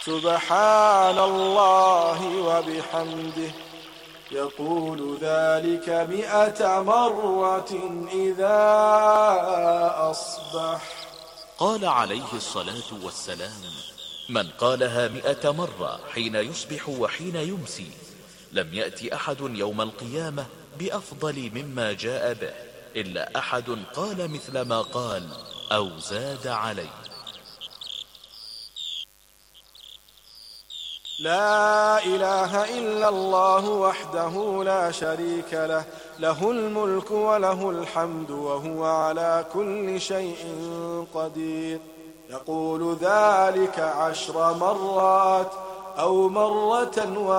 سبحان الله وبحمده يقول ذلك 100 مرة إذا أصبح. قال عليه الصلاة والسلام: من قالها 100 مرة حين يصبح وحين يمسي لم يأتي أحد يوم القيامة بأفضل مما جاء به إلا أحد قال مثل ما قال أو زاد عليه. لا إله إلا الله وحده لا شريك له، له الملك وله الحمد وهو على كل شيء قدير. يقول ذلك 10 مرات أو مرة